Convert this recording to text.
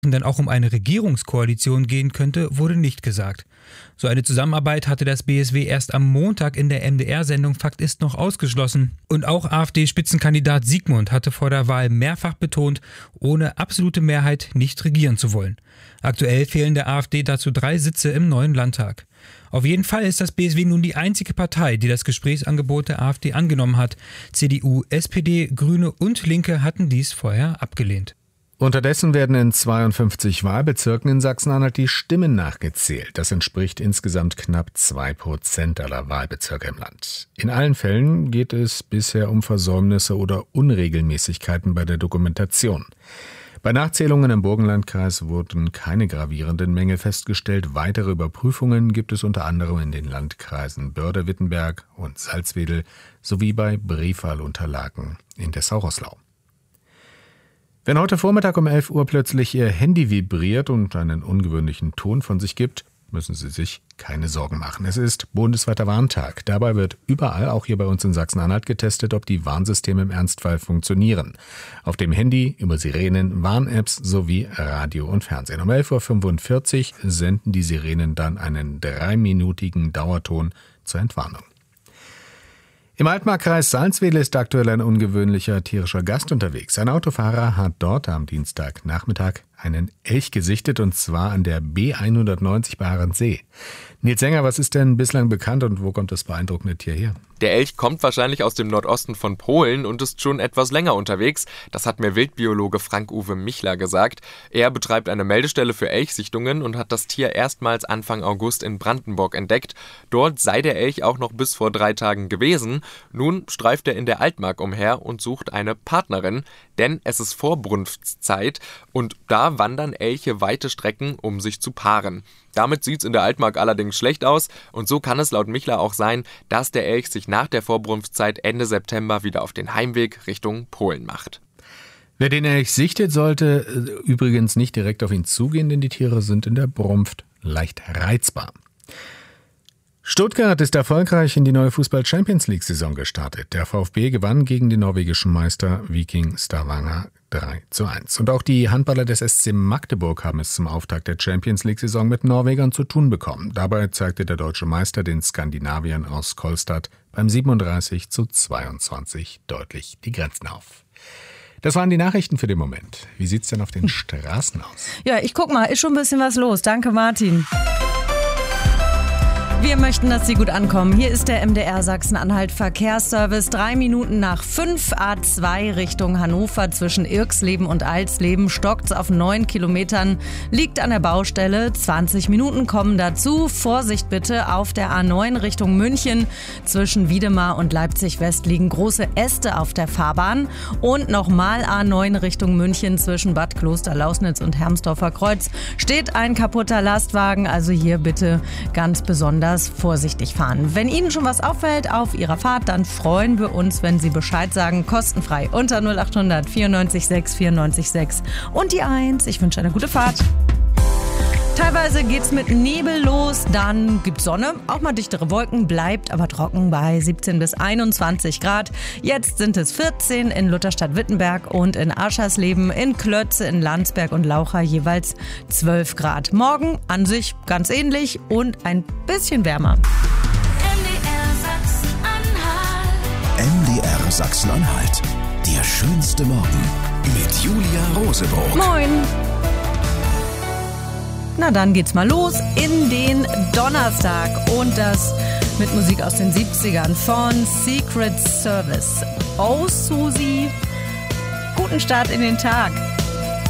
denn auch um eine Regierungskoalition gehen könnte, wurde nicht gesagt. So eine Zusammenarbeit hatte das BSW erst am Montag in der MDR-Sendung Fakt ist noch ausgeschlossen. Und auch AfD-Spitzenkandidat Siegmund hatte vor der Wahl mehrfach betont, ohne absolute Mehrheit nicht regieren zu wollen. Aktuell fehlen der AfD dazu 3 Sitze im neuen Landtag. Auf jeden Fall ist das BSW nun die einzige Partei, die das Gesprächsangebot der AfD angenommen hat. CDU, SPD, Grüne und Linke hatten dies vorher abgelehnt. Unterdessen werden in 52 Wahlbezirken in Sachsen-Anhalt die Stimmen nachgezählt. Das entspricht insgesamt knapp 2% aller Wahlbezirke im Land. In allen Fällen geht es bisher um Versäumnisse oder Unregelmäßigkeiten bei der Dokumentation. Bei Nachzählungen im Burgenlandkreis wurden keine gravierenden Mängel festgestellt. Weitere Überprüfungen gibt es unter anderem in den Landkreisen Börde-Wittenberg und Salzwedel sowie bei Briefwahlunterlagen in Dessau-Roßlau. Wenn heute Vormittag um 11 Uhr plötzlich Ihr Handy vibriert und einen ungewöhnlichen Ton von sich gibt, müssen Sie sich keine Sorgen machen. Es ist bundesweiter Warntag. Dabei wird überall, auch hier bei uns in Sachsen-Anhalt, getestet, ob die Warnsysteme im Ernstfall funktionieren. Auf dem Handy, über Sirenen, Warn-Apps sowie Radio und Fernsehen. Um 11.45 Uhr senden die Sirenen dann einen 3-minütigen Dauerton zur Entwarnung. Im Altmarkkreis Salzwedel ist aktuell ein ungewöhnlicher tierischer Gast unterwegs. Ein Autofahrer hat dort am Dienstagnachmittag einen Elch gesichtet, und zwar an der B190 bei Ahrensee. Nils Sänger, was ist denn bislang bekannt und wo kommt das beeindruckende Tier her? Der Elch kommt wahrscheinlich aus dem Nordosten von Polen und ist schon etwas länger unterwegs. Das hat mir Wildbiologe Frank-Uwe Michler gesagt. Er betreibt eine Meldestelle für Elchsichtungen und hat das Tier erstmals Anfang August in Brandenburg entdeckt. Dort sei der Elch auch noch bis vor 3 Tagen gewesen. Nun streift er in der Altmark umher und sucht eine Partnerin, denn es ist Vorbrunftszeit und da wandern Elche weite Strecken, um sich zu paaren. Damit sieht es in der Altmark allerdings schlecht aus und so kann es laut Michler auch sein, dass der Elch sich nach der Vorbrunftzeit Ende September wieder auf den Heimweg Richtung Polen macht. Wer den Elch sichtet, sollte übrigens nicht direkt auf ihn zugehen, denn die Tiere sind in der Brunft leicht reizbar. Stuttgart ist erfolgreich in die neue Fußball-Champions-League-Saison gestartet. Der VfB gewann gegen den norwegischen Meister Viking Stavanger 3:1. Und auch die Handballer des SC Magdeburg haben es zum Auftakt der Champions-League-Saison mit Norwegern zu tun bekommen. Dabei zeigte der deutsche Meister den Skandinaviern aus Kolstad beim 37:22 deutlich die Grenzen auf. Das waren die Nachrichten für den Moment. Wie sieht's denn auf den Straßen aus? Ja, ich guck mal, ist schon ein bisschen was los. Danke, Martin. Wir möchten, dass Sie gut ankommen. Hier ist der MDR Sachsen-Anhalt Verkehrsservice. 3 Minuten nach 5 A2 Richtung Hannover zwischen Irxleben und Alsleben stockt's auf 9 Kilometern. Liegt an der Baustelle. 20 Minuten kommen dazu. Vorsicht bitte auf der A9 Richtung München. Zwischen Wiedemar und Leipzig-West liegen große Äste auf der Fahrbahn. Und nochmal A9 Richtung München zwischen Bad Kloster, Lausnitz und Hermsdorfer Kreuz steht ein kaputter Lastwagen. Also hier bitte ganz besonders vorsichtig fahren. Wenn Ihnen schon was auffällt auf Ihrer Fahrt, dann freuen wir uns, wenn Sie Bescheid sagen. Kostenfrei unter 0800 94 6 94 6 und die 1. Ich wünsche eine gute Fahrt. Teilweise geht's mit Nebel los, dann gibt's Sonne, auch mal dichtere Wolken, bleibt aber trocken bei 17 bis 21 Grad. Jetzt sind es 14 in Lutherstadt-Wittenberg und in Aschersleben, in Klötze, in Landsberg und Laucha jeweils 12 Grad. Morgen an sich ganz ähnlich und ein bisschen wärmer. MDR Sachsen-Anhalt. Der schönste Morgen mit Julia Rosebrock. Moin! Na, dann geht's mal los in den Donnerstag und das mit Musik aus den 70ern von Secret Service. Oh, Susi, guten Start in den Tag.